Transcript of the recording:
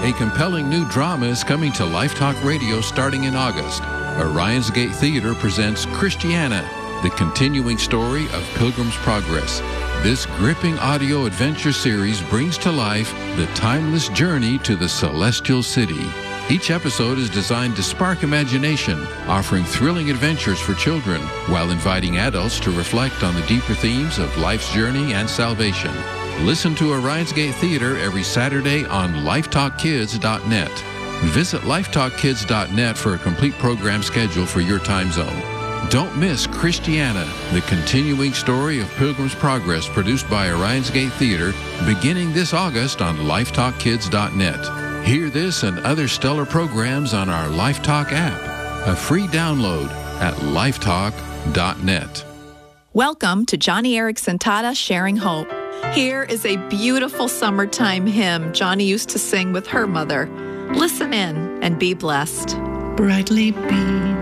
A compelling new drama is coming to Lifetalk Radio starting in August. Orion's Gate Theater presents Christiana, the continuing story of Pilgrim's Progress. This gripping audio adventure series brings to life the timeless journey to the celestial city. Each episode is designed to spark imagination, offering thrilling adventures for children, while inviting adults to reflect on the deeper themes of life's journey and salvation. Listen to Orion's Gate Theater every Saturday on lifetalkkids.net. Visit lifetalkkids.net for a complete program schedule for your time zone. Don't miss Christiana, the continuing story of Pilgrim's Progress, produced by Orion's Gate Theater, beginning this August on lifetalkkids.net. Hear this and other stellar programs on our Lifetalk app, a free download at lifetalk.net. Welcome to Johnny Erickson Tata Sharing Hope. Here is a beautiful summertime hymn Johnny used to sing with her mother. Listen in and be blessed. Brightly beam